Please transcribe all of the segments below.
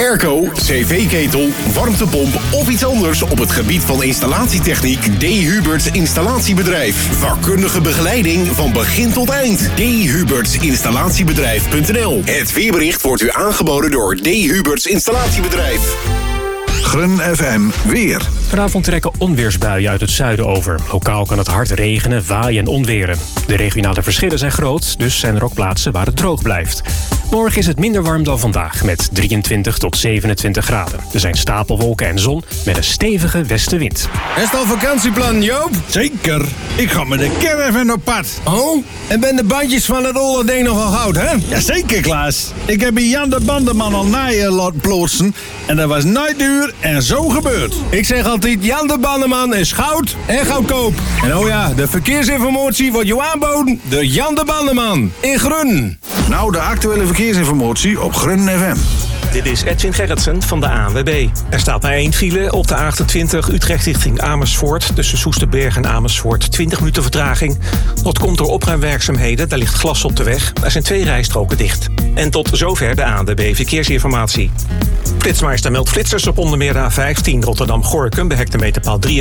airco, cv-ketel, warmtepomp of iets anders op het gebied van installatietechniek? D. Huberts Installatiebedrijf. Vakkundige begeleiding van begin tot eind. D. Huberts Installatiebedrijf.nl. Het weerbericht wordt u aangeboden door D. Huberts Installatiebedrijf. Grun FM weer. Vanavond trekken onweersbuien uit het zuiden over. Lokaal kan het hard regenen, waaien en onweren. De regionale verschillen zijn groot, dus zijn er ook plaatsen waar het droog blijft. Morgen is het minder warm dan vandaag, met 23 tot 27 graden. Er zijn stapelwolken en zon met een stevige westenwind. Is het al vakantieplan, Joop? Zeker. Ik ga met de caravan op pad. Oh, en ben de bandjes van het olle ding nogal goud, hè? Jazeker, Klaas. Ik heb bij Jan de Bandeman al naaien laten plootsen. En dat was nooit duur en zo gebeurd. Ik zeg altijd, Jan de Bandeman is goud en goedkoop. En oh ja, de verkeersinformatie wordt je aanboden door Jan de Bandeman in Grun. Nou, de actuele verkeersinformatie op Grun FM. Dit is Edwin Gerritsen van de ANWB. Er staat maar 1 file op de A28 Utrecht richting Amersfoort. Tussen Soesterberg en Amersfoort 20 minuten vertraging. Dat komt door opruimwerkzaamheden, daar ligt glas op de weg. Er zijn 2 rijstroken dicht. En tot zover de ANWB Verkeersinformatie. Flitsmeister meldt flitsers op onder meer de A15 Rotterdam-Gorinchem bij hectometerpaal 93,0.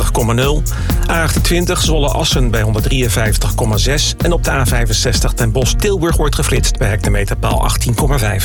A28 Zwolle-Assen bij 153,6. En op de A65 Den Bosch-Tilburg wordt geflitst bij hectometerpaal 18,5.